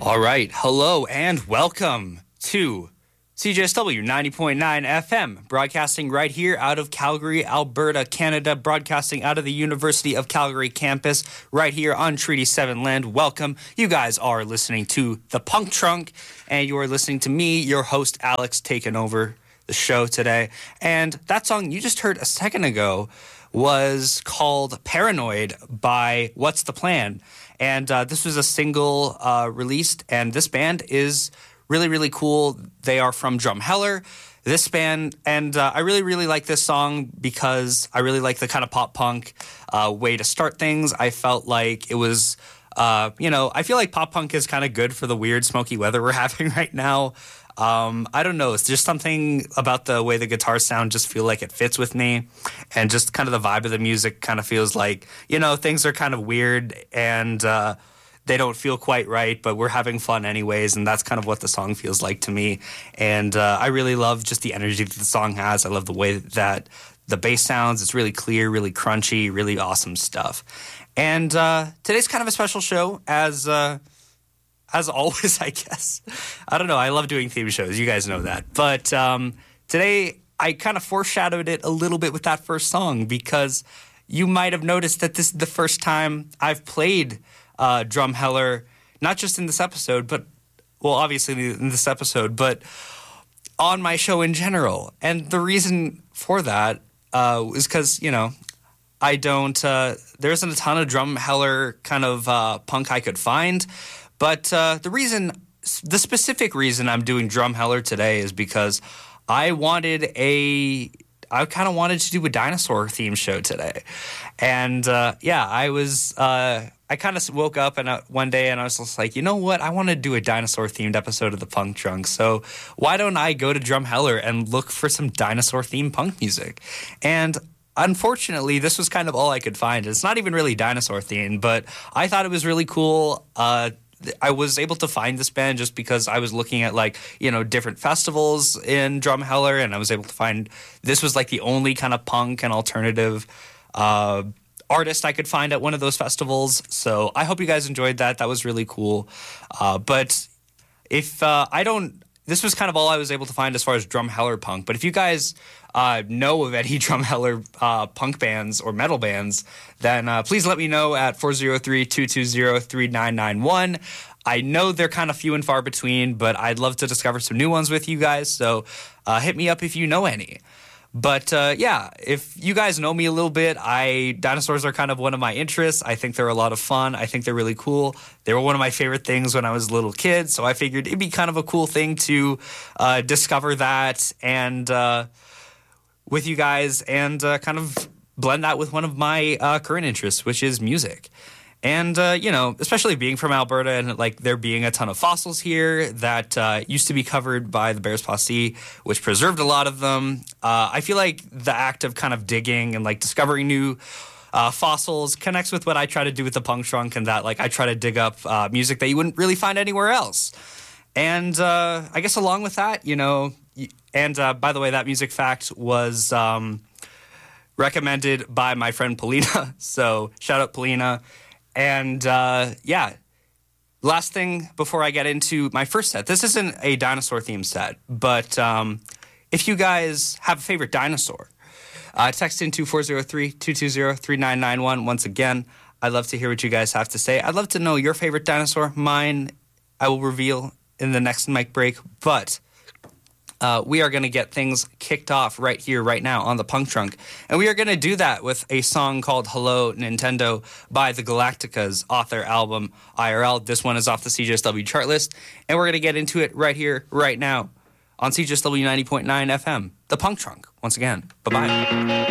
All right. Hello and welcome to CJSW 90.9 FM, broadcasting right here out of Calgary, Alberta, Canada, broadcasting out of the University of Calgary campus right here on Treaty 7 land. Welcome. You guys are listening to The Punk Trunk, and you are listening to me, your host, Alex, taking over the show today. And that song you just heard a second ago was called Paranoid by What's the Plan? And this was a single released, and this band is really, really cool. They are from Drumheller, this band, and I really, really like this song because I really like the kind of pop-punk way to start things. I felt like it was, I feel like pop-punk is kind of good for the weird smoky weather we're having right now. I don't know. It's just something about the way the guitars sound just feel like it fits with me, and just kind of the vibe of the music kind of feels like, things are kind of weird and they don't feel quite right, but we're having fun anyways, and that's kind of what the song feels like to me. And I really love just the energy that the song has. I love the way that the bass sounds. It's really clear, really crunchy, really awesome stuff. And today's kind of a special show, as always, I guess. I don't know. I love doing theme shows. You guys know that. But today, I kind of foreshadowed it a little bit with that first song, because you might have noticed that this is the first time I've played Drumheller, not just in this episode, but, well, obviously in this episode, but on my show in general. And the reason for that is because, I don't, there isn't a ton of Drumheller kind of punk I could find. But the specific reason I'm doing Drumheller today is because I kind of wanted to do a dinosaur theme show today. And I kind of woke up one day and I was just like, you know what? I want to do a dinosaur themed episode of the Punk Trunk. So why don't I go to Drumheller and look for some dinosaur themed punk music? And unfortunately, this was kind of all I could find. It's not even really dinosaur themed, but I thought it was really cool. I was able to find this band just because I was looking at different festivals in Drumheller, and I was able to find this was like the only kind of punk and alternative artist I could find at one of those festivals. So I hope you guys enjoyed that. That was really cool. But if this was kind of all I was able to find as far as Drumheller punk. But if you guys know of any Drumheller punk bands or metal bands, then please let me know at 403-220-3991. I know they're kind of few and far between, but I'd love to discover some new ones with you guys. So hit me up if you know any. But if you guys know me a little bit, dinosaurs are kind of one of my interests. I think they're a lot of fun. I think they're really cool. They were one of my favorite things when I was a little kid, so I figured it'd be kind of a cool thing to discover that and with you guys, and kind of blend that with one of my current interests, which is music. And, especially being from Alberta and, there being a ton of fossils here that used to be covered by the Bears Paw Sea, which preserved a lot of them. I feel like the act of kind of digging and, discovering new fossils connects with what I try to do with the Punk Trunk, and that, I try to dig up music that you wouldn't really find anywhere else. And I guess along with that, and by the way, that music fact was recommended by my friend Polina. So shout out Polina. And last thing before I get into my first set. This isn't a dinosaur themed set, but if you guys have a favorite dinosaur, text into 403-220-3991. Once again, I'd love to hear what you guys have to say. I'd love to know your favorite dinosaur. Mine, I will reveal in the next mic break, but we are going to get things kicked off right here, right now on the Punk Trunk. And we are going to do that with a song called Hello Nintendo by the Galacticas off their album IRL. This one is off the CJSW chart list. And we're going to get into it right here, right now on CJSW 90.9 FM. The Punk Trunk, once again. Bye-bye.